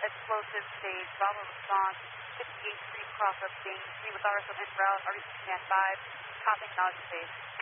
explosive stage, Bravo response, 58 Street, cross up James Street with RSO en route, REC stand by, topping knowledge base.